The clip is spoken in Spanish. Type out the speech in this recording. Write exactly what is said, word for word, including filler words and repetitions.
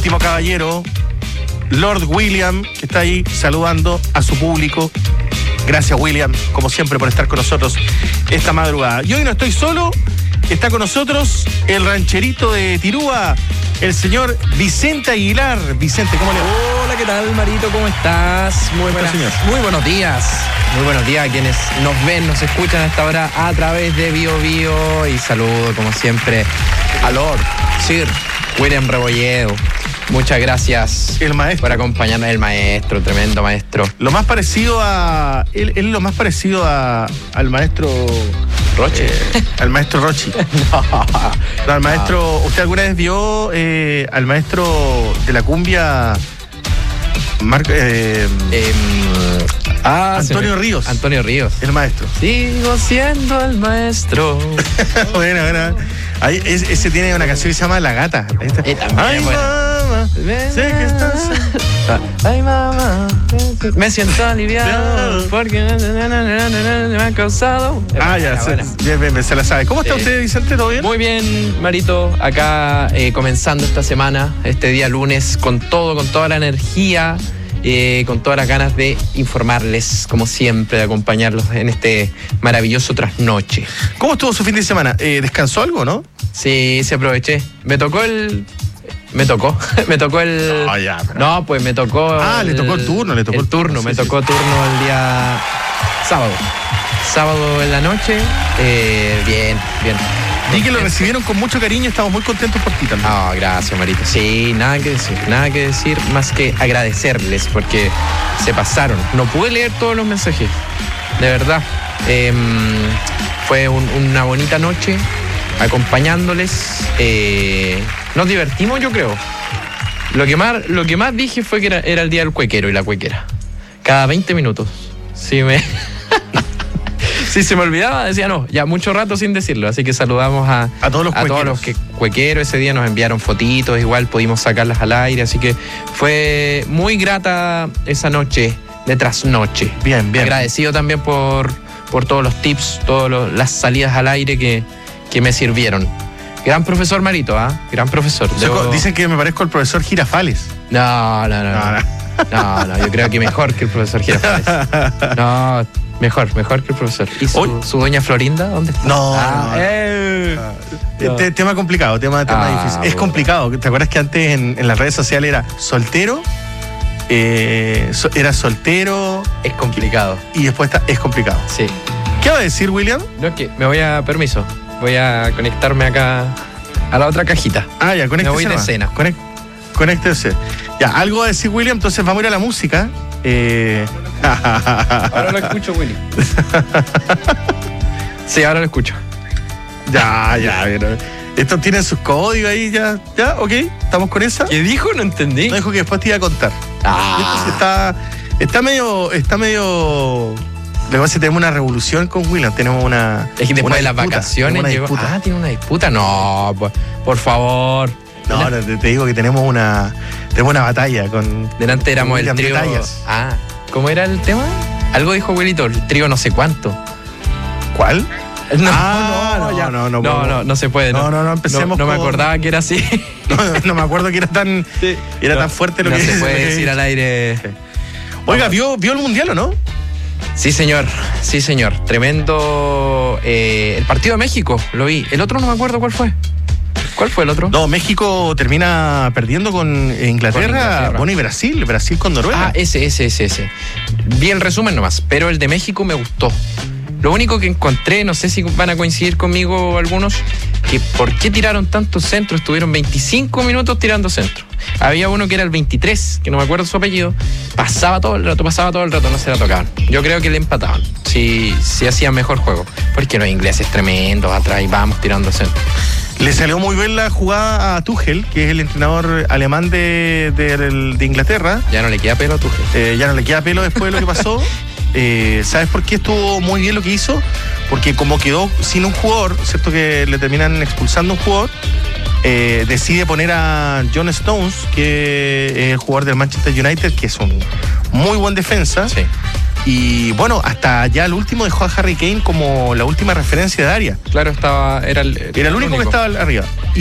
último caballero, Lord William, que está ahí saludando a su público. Gracias, William, como siempre, por estar con nosotros esta madrugada. Y hoy no estoy solo, está con nosotros el rancherito de Tirúa, el señor Vicente Aguilar. Vicente, ¿cómo le va? Hola, ¿qué tal, Marito? ¿Cómo estás? Muy, buenas, señor. muy buenos días. Muy buenos días a quienes nos ven, nos escuchan a esta hora a través de Bio Bio. Y saludo, como siempre, a Lord Sir William Rebolledo. Muchas gracias. El maestro. Por acompañarnos, el maestro, tremendo maestro. Lo más parecido a... Él es lo más parecido a, al maestro... Roche. Eh, al maestro Rochi. No. No, al maestro... ¿Usted alguna vez vio eh, al maestro de la cumbia... Marco, eh, Eh, ah, Antonio me... Ríos? Antonio Ríos. El maestro. Sigo siendo el maestro. Bueno, bueno. Ahí, ese, ese tiene una canción que se llama La Gata. Ahí está. Eh, también, Ay, bueno. mamá, sé que estás... Ay, mamá, me siento aliviado porque me ha causado. Ah, ya, Buena, se, buena. bien, bien, se la sabe. ¿Cómo está Sí. usted, Vicente? ¿Todo bien? Muy bien, Marito, acá eh, comenzando esta semana, este día lunes, con todo, con toda la energía, eh, con todas las ganas de informarles, como siempre, de acompañarlos en este maravilloso trasnoche. ¿Cómo estuvo su fin de semana? Eh, ¿Descansó algo, no? Sí, se aproveché. Me tocó el... Me tocó, me tocó el... No, ya, pero- No, pues me tocó... Ah, le tocó el turno, le tocó el el turno, turno. sí, Me sí, tocó turno el día sábado. Sábado en la noche. Eh, bien, bien. Vi que lo recibieron con mucho cariño, estamos muy contentos por ti también. No, gracias, Marito. Sí, nada que decir, nada que decir más que agradecerles porque se pasaron. No pude leer todos los mensajes, de verdad. Eh, fue un- una bonita noche acompañándoles. Eh, nos divertimos, yo creo. Lo que más, lo que más dije fue que era, era el día del cuequero y la cuequera. Cada veinte minutos. Sí, me... Si se me olvidaba, decía no, ya mucho rato sin decirlo. Así que saludamos a, A todos los a todos cuequeros. los que cuequeros. Ese día nos enviaron fotitos, igual pudimos sacarlas al aire. Así que fue muy grata esa noche de trasnoche. Bien, bien. Agradecido también por, por todos los tips, todas las salidas al aire que, que me sirvieron. Gran profesor, Marito, ¿ah? Gran profesor. O sea, Debo- Dicen que me parezco al profesor Girafales. No, no, no. No, No, no. no, no, yo creo que mejor que el profesor Girafales. No, mejor, mejor que el profesor. ¿Y su, Oye. su doña Florinda? ¿Dónde está? No, Ah, no. eh. Eh, te- tema complicado, tema, tema Ah, difícil. Es bueno. complicado. ¿Te acuerdas que antes en, en las redes sociales era soltero? Eh, so- era soltero Es complicado. y después está, es complicado. Sí. ¿Qué va a decir, William? No, es que me voy a, permiso, voy a conectarme acá a la otra cajita. Ah, ya, conéctese. Me voy de nomás. cena. Conec- Conéctese. Ya, algo va a decir William, entonces vamos a ir a la música. Eh... Ahora lo escucho, Willy. Sí, ahora lo escucho. Ya, ya, pero estos tienen sus códigos ahí, ya, ya, ok, estamos con esa. ¿Qué dijo? No entendí. No dijo que después te iba a contar. Ah. Está, está medio, está medio. Lo que pasa es que tenemos una revolución con William, tenemos una. Es que después una de las disputa, vacaciones tenemos una llegó. disputa. Ah, tiene una disputa. No, por, por favor. No, no, te, te digo que tenemos una, tenemos una batalla con. Delante éramos el William trío. Detalles. Ah, ¿cómo era el tema? Algo dijo Wilito, el trío no sé cuánto. ¿Cuál? No, Ah, no, no, ya. no, no, no, no. no, no se puede. No, no, no, empecemos No, no me con- acordaba que era así. No, no me acuerdo que era tan, era No, tan fuerte lo no que se puede lo que- decir al aire. Oiga, ¿vio, ¿vio el mundial o no? Sí, señor, sí, señor. Tremendo. eh, el partido de México, lo vi. El otro no me acuerdo cuál fue. ¿Cuál fue el otro? No, México termina perdiendo con Inglaterra, Con Inglaterra. bueno, y Brasil, Brasil con Noruega. Ah, ese, ese, ese, ese. Vi el resumen nomás, pero el de México me gustó. Lo único que encontré, no sé si van a coincidir conmigo algunos, que por qué tiraron tantos centros, estuvieron veinticinco minutos tirando centros. Había uno que era el veintitrés, que no me acuerdo su apellido, pasaba todo el rato, pasaba todo el rato, no se la tocaban. Yo creo que le empataban, si, si hacían mejor juego, porque los ingleses tremendos atrás y vamos tirando centros. Le salió muy bien la jugada a Tuchel, que es el entrenador alemán de, de, de Inglaterra. Ya no le queda pelo a Tuchel. Eh, ya no le queda pelo después de lo que pasó. Eh, ¿Sabes por qué estuvo muy bien lo que hizo? Porque como quedó sin un jugador, ¿cierto? Que le terminan expulsando un jugador, eh, decide poner a John Stones, que es el jugador del Manchester United, que es un muy buen defensa. Sí. Y bueno, hasta ya el último dejó a Harry Kane como la última referencia de área. Claro, estaba. Era el, Era el único, que estaba arriba.